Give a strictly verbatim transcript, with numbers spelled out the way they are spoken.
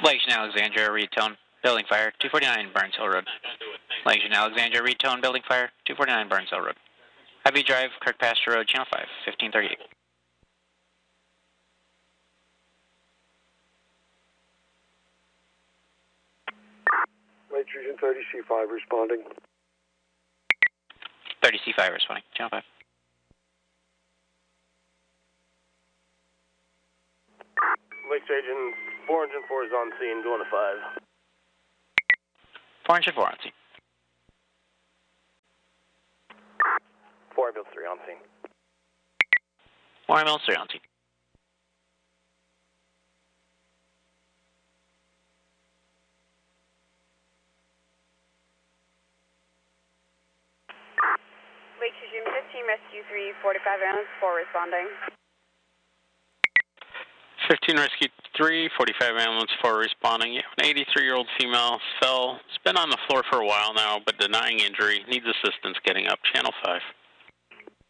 Lake and Alexandria, Retone, building fire, two forty-nine Burns Hill Road. Lake and Alexandria, Retone, building fire, two forty-nine Burns Hill Road. Heavy Drive, Kirkpaster Road, Channel five, fifteen thirty-eight. Lake Region thirty C five responding. thirty C five responding, Channel five. Lake Region four engine four is on scene, going to five. four engine four on scene. four ambulance three on scene. four ambulance three on scene. Lake Region fifteen, Rescue three, forty-five ambulance four responding. fifteen Rescue three, forty-five ambulance four responding. An eighty-three-year-old female fell. It's been on the floor for a while now, but denying injury. Needs assistance getting up. Channel five.